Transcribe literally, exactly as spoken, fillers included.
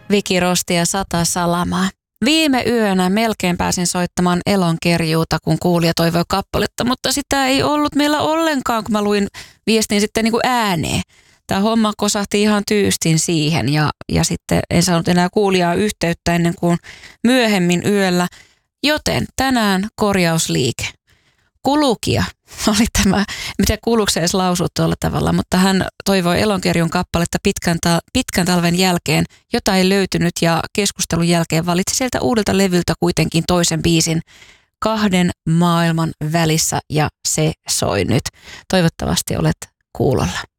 Viki Rosti ja Sata Salamaa. Viime yönä melkein pääsin soittamaan Elonkerjuuta, kun kuulija toivoi kappaletta, mutta sitä ei ollut meillä ollenkaan, kun mä luin viestin sitten niin kuin ääneen. Tämä homma kosahti ihan tyystin siihen ja, ja sitten en saanut enää kuulijaa yhteyttä ennen kuin myöhemmin yöllä, joten tänään korjausliike. Kulukija oli tämä, en tiedä kuuluuko se edes lausua tuolla tavalla, mutta hän toivoi Elonkerjun kappaletta pitkän, ta- pitkän talven jälkeen, jota ei löytynyt ja keskustelun jälkeen valitsi sieltä uudelta levyltä kuitenkin toisen biisin Kahden maailman välissä ja se soi nyt. Toivottavasti olet kuulolla.